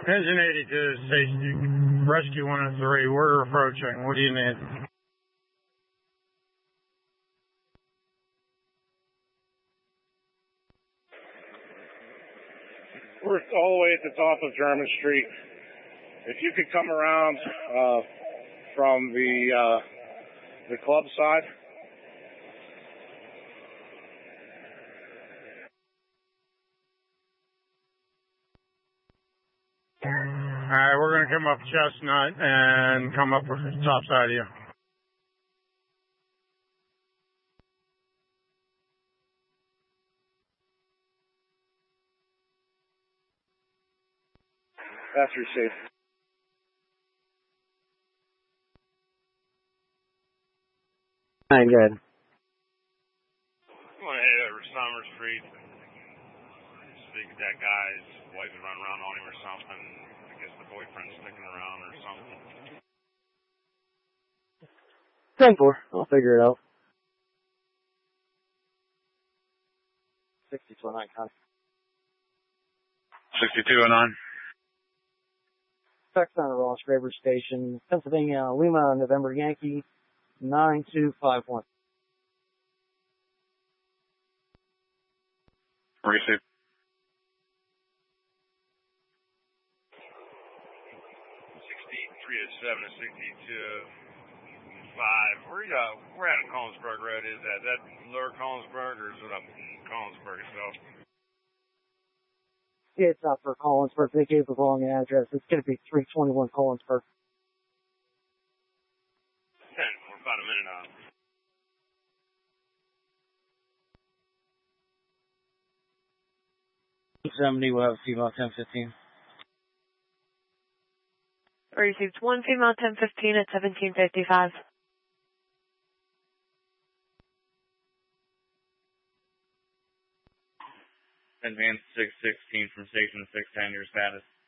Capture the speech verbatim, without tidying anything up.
Engine eighty-two, station, rescue one oh three, we're approaching. What do you need? We're all the way at the top of German Street. If you could come around uh, from the uh, the club side. Alright, we're going to come up Chestnut and come up the top side of you. That's received. Fine, good. I'm going to head over Summer Street. Speak to that guy's wife is running around on him or something. I guess the boyfriend's sticking around or something. ten four. I'll figure it out. sixty-two oh nine, Connie. sixty-two oh nine. Text on the Ross Graver Station, Pennsylvania, Lima, November Yankee, nine two five one. Receive. sixty-three oh seven to sixty-two five. Where you uh, where at in Collinsburg Road is that? Is that Lower Collinsburg or is it up in Collinsburg itself? Yeah, it's not for Collinsburg. They gave the wrong address. It's going to be three twenty-one Collinsburg. ten, we're about a minute out. seventy, we'll have a female ten fifteen. Received one female ten fifteen at seventeen fifty-five. Advance six sixteen from station six ten, your status.